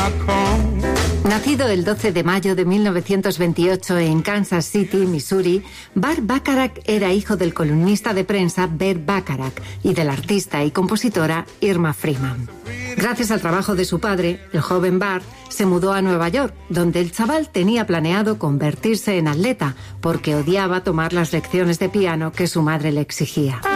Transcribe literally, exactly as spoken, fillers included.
Nacido el doce de mayo de mil novecientos veintiocho en Kansas City, Missouri, Burt Bacharach era hijo del columnista de prensa Bert Bacharach y de la artista y compositora Irma Freeman. Gracias al trabajo de su padre, el joven Bart se mudó a Nueva York, donde el chaval tenía planeado convertirse en atleta porque odiaba tomar las lecciones de piano que su madre le exigía.